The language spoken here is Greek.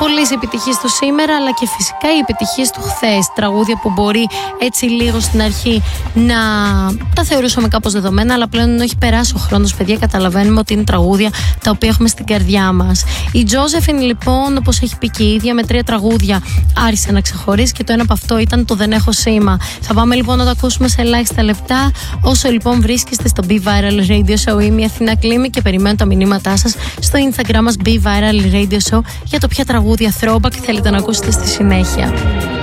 πολλές επιτυχίες του σήμερα, αλλά και φυσικά οι επιτυχίες του χθες. Τραγούδια που μπορεί έτσι λίγο στην αρχή να τα θεωρούσαμε κάπως δεδομένα, αλλά πλέον ενώ έχει περάσει ο χρόνος, παιδιά, καταλαβαίνουμε ότι είναι τραγούδια τα οποία έχουμε στην καρδιά μας. Η Τζόζεφιν, λοιπόν, όπως έχει πει και η ίδια, με 3 τραγούδια άρχισε να ξεχωρίσει και το ένα από αυτό ήταν το Δεν Έχω Σήμα. Θα πάμε λοιπόν να το ακούσουμε σε ελάχιστα λεπτά. Όσο λοιπόν βρίσκεστε στο Be Viral Radio Show, είμαι η Αθηνά Κλίμη και περιμένω τα μηνύματά σας στο Instagram μας Be Viral Radio Show για το ποια τραγούδια throwback θέλετε να ακούσετε στη συνέχεια.